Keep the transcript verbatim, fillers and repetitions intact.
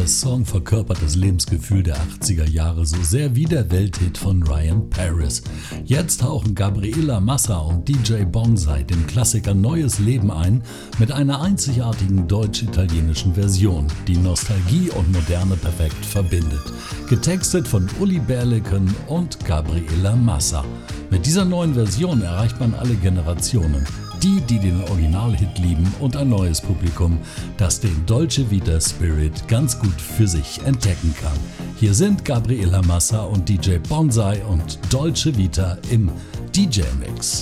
Song verkörpert das Lebensgefühl der achtziger Jahre so sehr wie der Welthit von Ryan Paris. Jetzt hauchen Gabriela Massa und D J Bonsai dem Klassiker neues Leben ein mit einer einzigartigen deutsch-italienischen Version, die Nostalgie und Moderne perfekt verbindet. Getextet von Uli Berleken und Gabriela Massa. Mit dieser neuen Version erreicht man alle Generationen. Die, die den Originalhit lieben und ein neues Publikum, das den Dolce Vita Spirit ganz gut für sich entdecken kann. Hier sind Gabriela Massa und D J Bonsai und Dolce Vita im D J-Mix.